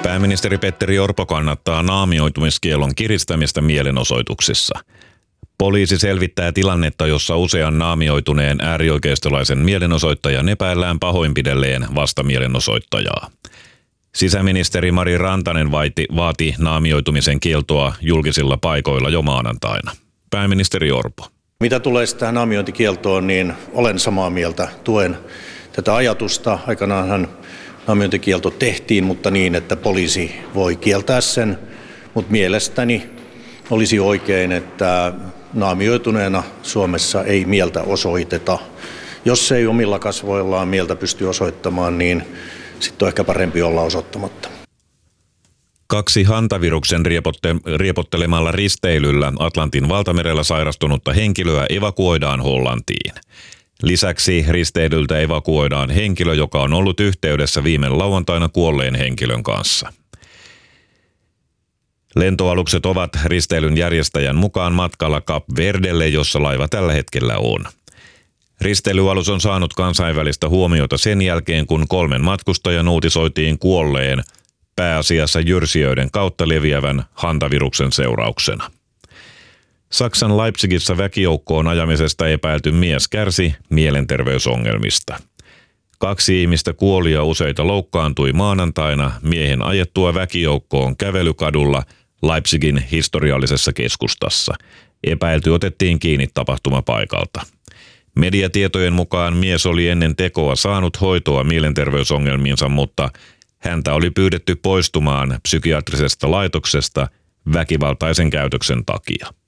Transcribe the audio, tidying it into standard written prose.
Pääministeri Petteri Orpo kannattaa naamioitumiskiellon kiristämistä mielenosoituksissa. Poliisi selvittää tilannetta, jossa usean naamioituneen äärioikeistolaisen mielenosoittajan epäillään pahoinpidelleen vastamielenosoittajaa. Sisäministeri Mari Rantanen vaati naamioitumisen kieltoa julkisilla paikoilla jo maanantaina. Pääministeri Orpo. Mitä tulee tähän naamiointikieltoon, niin olen samaa mieltä. Tuen tätä ajatusta. Aikanaanhan naamiointikielto tehtiin, mutta niin, että poliisi voi kieltää sen. Mutta mielestäni olisi oikein, että naamioituneena Suomessa ei mieltä osoiteta. Jos ei omilla kasvoillaan mieltä pysty osoittamaan, niin sitten on ehkä parempi olla osoittamatta. 2 hantaviruksen riepottelemalla risteilyllä Atlantin valtamerellä sairastunutta henkilöä evakuoidaan Hollantiin. Lisäksi risteilyltä evakuoidaan henkilö, joka on ollut yhteydessä viime lauantaina kuolleen henkilön kanssa. Lentoalukset ovat risteilyn järjestäjän mukaan matkalla Kap Verdelle, jossa laiva tällä hetkellä on. Risteilyalus on saanut kansainvälistä huomiota sen jälkeen, kun 3 matkustajan uutisoitiin kuolleen pääasiassa jyrsijöiden kautta leviävän hantaviruksen seurauksena. Saksan Leipzigissä väkijoukkoon ajamisesta epäilty mies kärsi mielenterveysongelmista. 2 ihmistä kuoli ja useita loukkaantui maanantaina miehen ajettua väkijoukkoon kävelykadulla Leipzigin historiallisessa keskustassa. Epäilty otettiin kiinni tapahtumapaikalta. Mediatietojen mukaan mies oli ennen tekoa saanut hoitoa mielenterveysongelmiinsa, mutta häntä oli pyydetty poistumaan psykiatrisesta laitoksesta väkivaltaisen käytöksen takia.